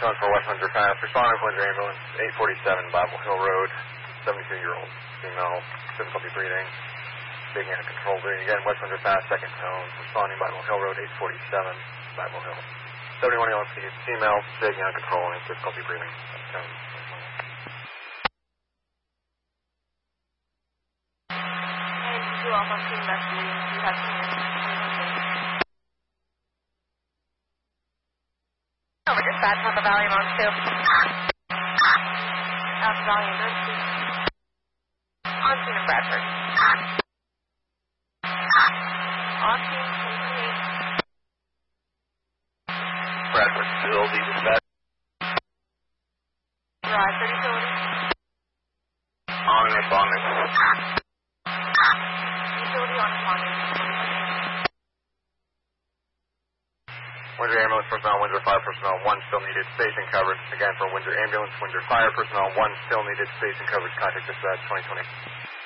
1 for West Windsor Fast. Responding to Windsor Ambulance, 847 Bible Hill Road, 72-year-old female, difficulty breathing, big and control breathing. Again, West Windsor Fast, second tone. Responding Bible Hill Road, 847 Bible Hill. 71 ELC, female, big and control, and difficulty breathing. Tone. You off on scene investigating. You have some over dispatch on the volume on 2. Volume, those 2. On scene in Bradford. On scene, 1028. Bradford, still the dispatch. Drive, 30 facility. On and responding. Utility on responding. Windsor Ambulance personnel, Windsor Fire personnel, 1 still needed station coverage. Again, for Windsor Ambulance, Windsor Fire personnel, 1 still needed station coverage. Contact dispatch 2020.